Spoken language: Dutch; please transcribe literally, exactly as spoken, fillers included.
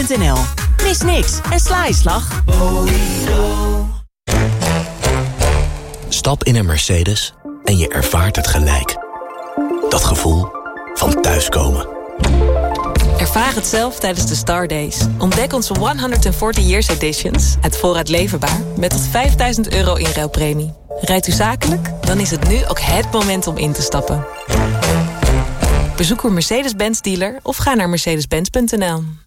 punt n l. Mis niks en sla je slag. Stap in een Mercedes en je ervaart het gelijk. Dat gevoel van thuiskomen. Ervaar het zelf tijdens de Star Days. Ontdek onze honderdveertig Years Editions uit voorraad leverbaar met tot vijfduizend euro inruilpremie. Rijdt u zakelijk? Dan is het nu ook het moment om in te stappen. Bezoek uw Mercedes-Benz dealer of ga naar mercedes benz punt n l.